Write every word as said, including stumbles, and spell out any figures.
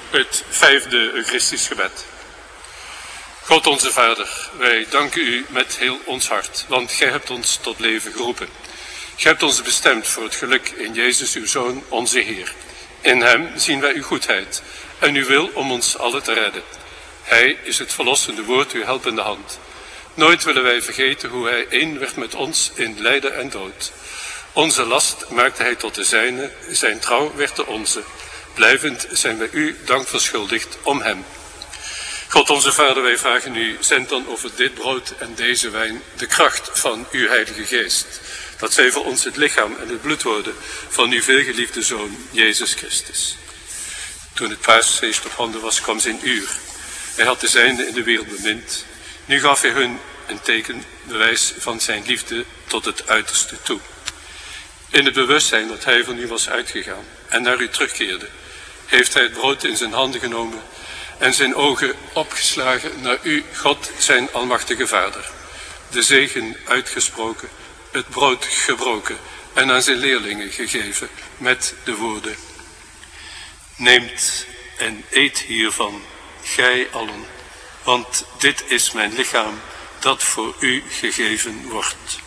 Het vijfde Eucharistisch gebed. God onze Vader, wij danken u met heel ons hart, want gij hebt ons tot leven geroepen. Gij hebt ons bestemd voor het geluk in Jezus, uw Zoon, onze Heer. In hem zien wij uw goedheid en uw wil om ons allen te redden. Hij is het verlossende woord, uw helpende hand. Nooit willen wij vergeten hoe hij één werd met ons in lijden en dood. Onze last maakte hij tot de zijne, zijn trouw werd de onze. Blijvend zijn wij u dank verschuldigd om hem. God onze Vader, wij vragen u, zend dan over dit brood en deze wijn de kracht van uw Heilige Geest. Dat zij voor ons het lichaam en het bloed worden van uw veelgeliefde Zoon, Jezus Christus. Toen het paasfeest op handen was, kwam zijn uur. Hij had de zijnde in de wereld bemind. Nu gaf hij hun een teken, bewijs van zijn liefde tot het uiterste toe. In het bewustzijn dat hij van u was uitgegaan en naar u terugkeerde, heeft hij het brood in zijn handen genomen en zijn ogen opgeslagen naar u, God, zijn almachtige Vader. De zegen uitgesproken, het brood gebroken en aan zijn leerlingen gegeven met de woorden: neemt en eet hiervan, gij allen, want dit is mijn lichaam dat voor u gegeven wordt.